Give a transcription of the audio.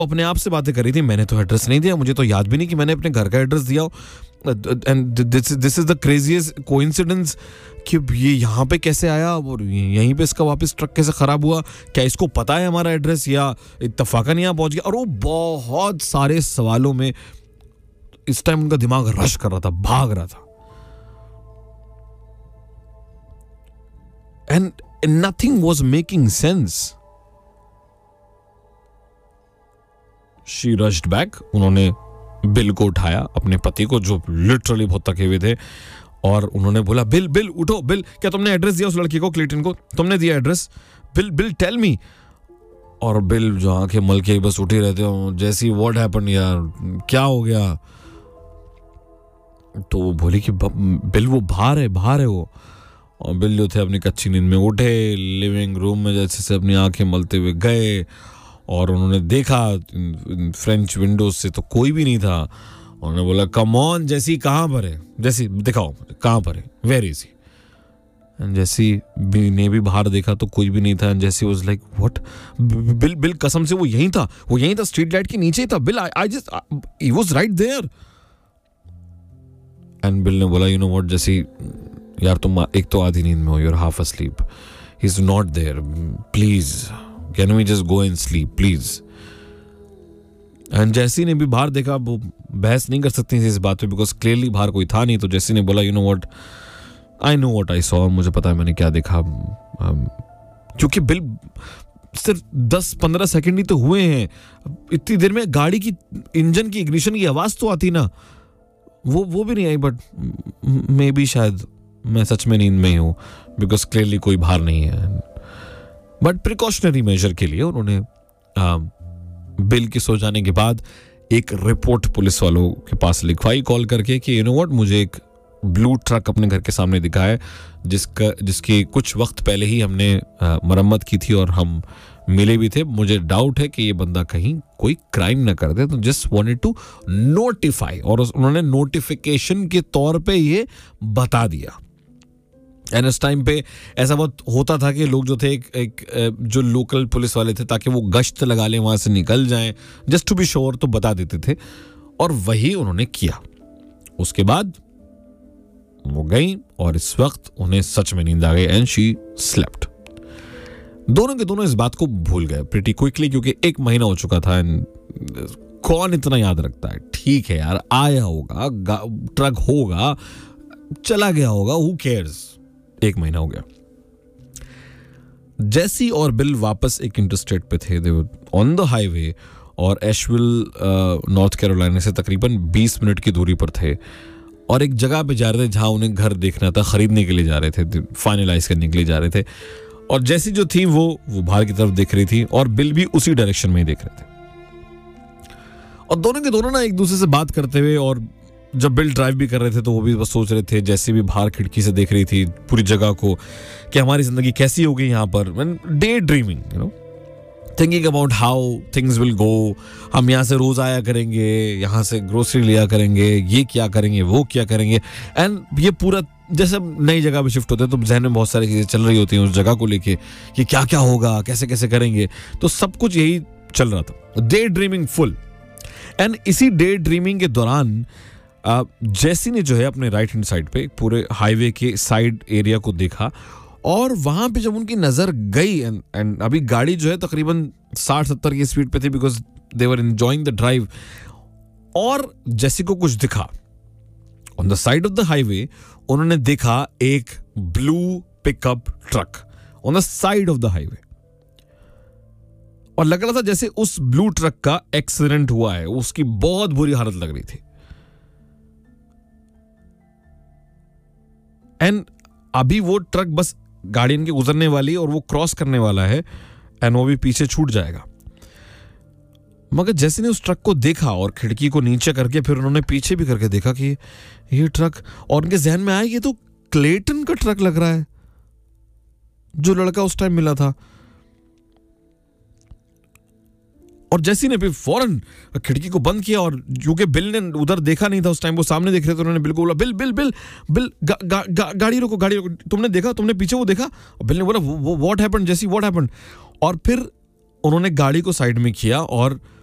अपने आप से बातें कर रही थी, मैंने तो एड्रेस नहीं दिया, मुझे तो याद भी नहीं कि मैंने अपने घर का एड्रेस दिया हो। And this is the craziest coincidence कि ये यहाँ पे कैसे आया और यहीं पे इसका वापस ट्रक कैसे ख़राब हुआ, क्या इसको पता है हमारा एड्रेस या इत्तफाकन यहाँ पहुँच गया। और वो बहुत सारे सवालों में इस टाइम उनका दिमाग रश कर रहा था, भाग रहा था। And nothing was making sense. She rushed back. उन्होंने बिल को उठाया, अपने पति को जो लिटरली बहुत थके हुए थे, और उन्होंने बोला, बिल बिल उठो, बिल क्या तुमने एड्रेस दिया उस लड़की को, क्लेटन को? तुमने दिया address? Bill bill tell me. और बिल जो आंखें मल के बस उठे रहते हो, जैसी व्हाट हैपेंड यार, क्या हो गया? तो वो बोली कि बिल वो बाहर है वो। और बिल जो थे अपनी कच्ची नींद में उठे, लिविंग रूम में जैसे से अपनी आंखें मलते हुए गए, और उन्होंने देखा फ्रेंच विंडोज से तो कोई भी नहीं था। उन्होंने बोला, कम ऑन जैसी, कहाँ पर है? जैसी दिखाओ कहाँ पर है, वेयर इज ही? जैसी ने भी बाहर देखा तो कोई भी नहीं था। जैसी वाज लाइक, व्हाट? बिल कसम से वो यहीं था, स्ट्रीट लाइट के नीचे ही था। Bill I just he was right there. And bill ने बोला, यू नो व्हाट जैसी, यार तुम एक तो आधी नींद में हो, you are half asleep, he is not there, please can we just go and sleep please. And जैसी ने भी बाहर देखा, वो बहस नहीं कर सकती थी इस बात पे बिकॉज क्लियरली बाहर कोई था नहीं। तो जैसी ने बोला, you know what, I know what I saw, मुझे पता है मैंने क्या देखा। क्योंकि बिल सिर्फ 10-15 सेकंड ही तो हुए हैं, इतनी देर में गाड़ी की इंजन की इग्निशन की आवाज तो आती ना, वो भी नहीं आई। बट मे बी शायद मैं सच में नींद में ही हूँ बिकॉज क्लियरली कोई बाहर नहीं है। बट प्रिकॉशनरी मेजर के लिए उन्होंने बिल के सो जाने के बाद एक रिपोर्ट पुलिस वालों के पास लिखवाई कॉल करके कि यू नो व्हाट, मुझे एक ब्लू ट्रक अपने घर के सामने दिखा है जिसकी कुछ वक्त पहले ही हमने मरम्मत की थी और हम मिले भी थे। मुझे डाउट है कि ये बंदा कहीं कोई क्राइम ना कर दे, तो जस्ट वांटेड टू नोटिफाई। और उन्होंने नोटिफिकेशन के तौर पे ये बता दिया। एंड इस टाइम पे ऐसा बहुत होता था कि लोग जो थे एक जो लोकल पुलिस वाले थे, ताकि वो गश्त लगा लें, वहां से निकल जाएं, जस्ट टू बी श्योर, तो बता देते थे। और वही उन्होंने किया। उसके बाद वो गई और इस वक्त उन्हें सच में नींद आ गई एंड शी स्लेप्ट। दोनों के दोनों इस बात को भूल गए प्रीटी क्विकली, क्योंकि 1 महीना हो चुका था। एंड कौन इतना याद रखता है? ठीक है यार, आया होगा, ट्रक होगा, चला गया होगा, हु केयर्स। 1 महीना हो गया। जैसी और बिल वापस एक इंटरस्टेट पे थे, दे वर ऑन द हाईवे, और एशविल नॉर्थ कैरोलिना से तकरीबन 20 मिनट की दूरी पर थे, और एक जगह पे जा रहे थे जहां उन्हें घर देखना था, खरीदने के लिए जा रहे थे, फाइनलाइज करने के लिए जा रहे थे। और जैसी जो थी वो बाहर की तरफ देख रही थी, और बिल भी उसी डायरेक्शन में ही देख रहे थे। और दोनों के दोनों ना एक दूसरे से बात करते हुए, और जब बिल ड्राइव भी कर रहे थे तो वो भी बस सोच रहे थे, जैसे भी बाहर खिड़की से देख रही थी पूरी जगह को, कि हमारी जिंदगी कैसी हो गई यहाँ पर। Day dreaming, you know, thinking about how things will go. हम यहाँ से रोज आया करेंगे, यहाँ से ग्रोसरी लिया करेंगे, ये क्या करेंगे, वो क्या करेंगे। एंड ये पूरा जैसे नई जगह पे शिफ्ट होते हैं तो जहन में बहुत सारी चीजें चल रही होती हैं उस जगह को लेके, कि क्या क्या होगा, कैसे कैसे करेंगे। तो सब कुछ यही चल रहा था, डे ड्रीमिंग फुल। एंड इसी डे ड्रीमिंग के दौरान जैसी ने जो है अपने राइट हैंड साइड पे पूरे हाईवे के साइड एरिया को देखा, और वहां पे जब उनकी नजर गई, एंड अभी गाड़ी जो है तकरीबन 60-70 की स्पीड पे थी because they were enjoying the drive, और जैसी को कुछ दिखा on the side of the highway. उन्होंने देखा एक blue pickup truck on the side of the highway, और लग रहा था जैसे उस ब्लू ट्रक का एक्सीडेंट हुआ है, उसकी बहुत बुरी हालत लग रही थी। एंड अभी वो ट्रक बस गाड़ी इनके गुजरने वाली है और वो क्रॉस करने वाला है, एंड वो भी पीछे छूट जाएगा। मगर जैसे ने उस ट्रक को देखा और खिड़की को नीचे करके फिर उन्होंने पीछे भी करके देखा कि ये ट्रक, और उनके जहन में आया ये तो क्लेटन का ट्रक लग रहा है, जो लड़का उस टाइम मिला था। और जैसी ने भी फौरन खिड़की को बंद किया, और क्योंकि बिल ने उधर देखा नहीं था उस टाइम, वो सामने देख रहे थे, उन्होंने बिल को बोला, बिल बिल बिल बिल गाड़ी रोको, गाड़ी रोको, तुमने देखा, तुमने पीछे वो देखा? और बिल ने बोला, व्हाट हैपेंड जैसी, व्हाट हैपेंड? और फिर उन्होंने गाड़ी को साइड में किया और